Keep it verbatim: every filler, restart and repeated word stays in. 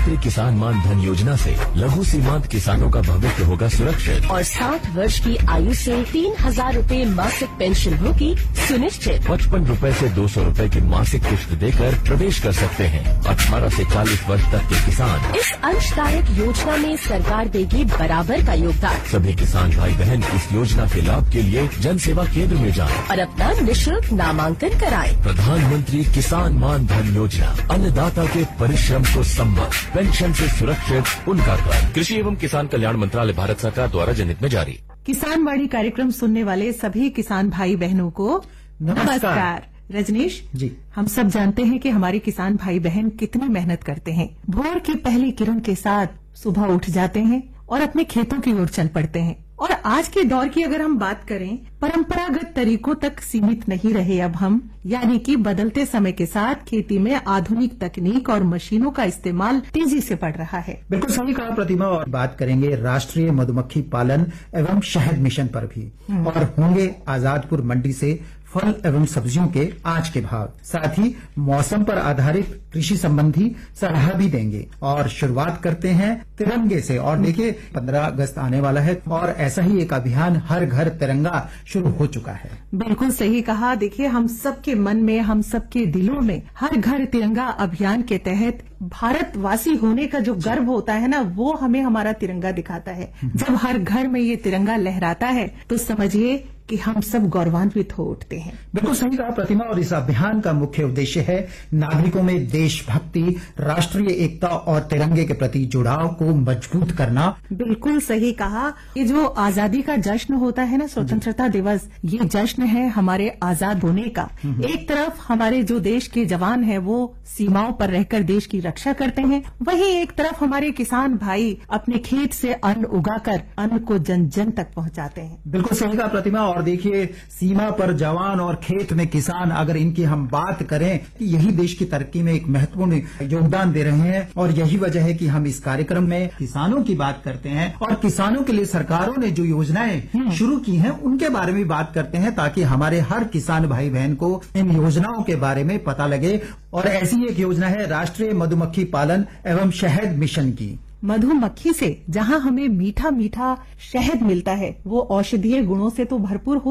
प्रधानमंत्री किसान मान धन योजना से लघु सीमांत किसानों का भविष्य होगा सुरक्षित और साठ वर्ष की आयु से तीन हजार रूपए मासिक पेंशन होगी सुनिश्चित। पचपन रूपए से दो सौ रूपए की मासिक किश्त देकर प्रवेश कर सकते हैं। अठारह से चालीस वर्ष तक के किसान इस अंशदायक योजना में सरकार देगी बराबर का योगदान। सभी किसान भाई बहन इस योजना के लाभ के लिए जन सेवा केंद्र में जाएं और अपना निःशुल्क नामांकन कराएं। प्रधानमंत्री किसान मान धन योजना, अन्नदाता के परिश्रम को संबल, पेंशन से सुरक्षित उनका कर। कृषि एवं किसान कल्याण मंत्रालय, भारत सरकार द्वारा जनहित में जारी। किसान वाणी कार्यक्रम सुनने वाले सभी किसान भाई बहनों को नमस्कार। रजनीश जी, हम सब जानते हैं कि हमारे किसान भाई बहन कितनी मेहनत करते हैं। भोर की पहली किरण के साथ सुबह उठ जाते हैं और अपने खेतों की ओर चल पड़ते हैं। और आज के दौर की अगर हम बात करें, परंपरागत तरीकों तक सीमित नहीं रहे अब हम, यानी कि बदलते समय के साथ खेती में आधुनिक तकनीक और मशीनों का इस्तेमाल तेजी से बढ़ रहा है। बिल्कुल सही कहा प्रतिमा। और बात करेंगे राष्ट्रीय मधुमक्खी पालन एवं शहद मिशन पर भी, और होंगे आजादपुर मंडी से फल एवं सब्जियों के आज के भाव, साथ ही मौसम पर आधारित कृषि संबंधी सलाह भी देंगे। और शुरुआत करते हैं तिरंगे से। और देखिए, पंद्रह अगस्त आने वाला है और ऐसा ही एक अभियान हर घर तिरंगा शुरू हो चुका है। बिल्कुल सही कहा। देखिए, हम सबके मन में, हम सबके दिलों में हर घर तिरंगा अभियान के तहत भारतवासी होने का जो गर्व होता है ना, वो हमें हमारा तिरंगा दिखाता है। जब हर घर में ये तिरंगा लहराता है तो समझिए कि हम सब गौरवान्वित हो उठते हैं। बिल्कुल सही कहा प्रतिमा। और इस अभियान का मुख्य उद्देश्य है नागरिकों में देशभक्ति, राष्ट्रीय एकता और तिरंगे के प्रति जुड़ाव को मजबूत करना। बिल्कुल सही कहा। ये जो आजादी का जश्न होता है ना, स्वतंत्रता दिवस, ये जश्न है हमारे आजाद होने का। एक तरफ हमारे जो देश के जवान हैं वो सीमाओं पर रहकर देश की रक्षा करते हैं, वहीं एक तरफ हमारे किसान भाई अपने खेत से अन्न उगाकर अन्न को जन जन तक पहुंचाते हैं। बिल्कुल सही कहा प्रतिमा। और देखिए, सीमा पर जवान और खेत में किसान, अगर इनकी हम बात करें कि यही देश की तरक्की में एक महत्वपूर्ण योगदान दे रहे हैं। और यही वजह है कि हम इस कार्यक्रम में किसानों की बात करते हैं और किसानों के लिए सरकारों ने जो योजनाएं शुरू की हैं उनके बारे में बात करते हैं, ताकि हमारे हर किसान भाई बहन को इन योजनाओं के बारे में पता लगे। और ऐसी एक योजना है राष्ट्रीय मधुमक्खी पालन एवं शहद मिशन की। मधुमक्खी से जहां हमें मीठा मीठा शहद मिलता है, वो औषधीय गुणों से तो भरपूर हो